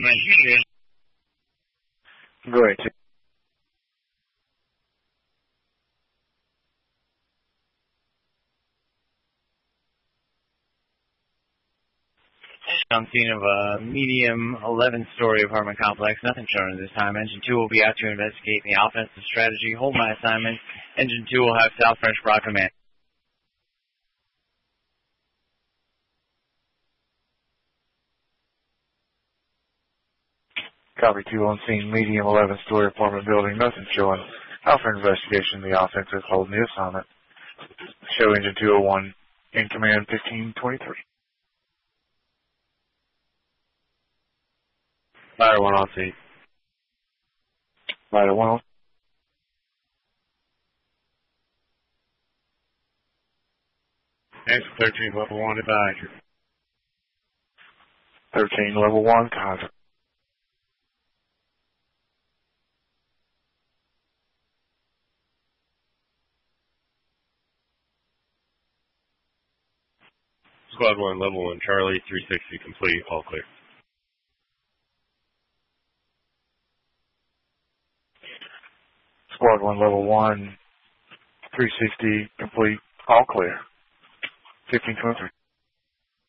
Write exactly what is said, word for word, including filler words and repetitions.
Nigeria. Go ahead. On scene of a medium eleven-story apartment complex. Nothing shown at this time. Engine two will be out to investigate the offensive strategy. Hold my assignment. Engine two will have South French Broad command. Copy two on scene, medium eleven-story apartment building. Nothing showing. Alpha investigation. The offensive holding the assignment. Show engine two oh one in command fifteen twenty-three. Fire one on scene. Fire one on. Answer thirteen, level one, advisor. thirteen, level one, Kaiser. Squad one, level one, Charlie, three sixty, complete, all clear. Squad one, level one, three sixty, complete, all clear. fifteen twenty-three.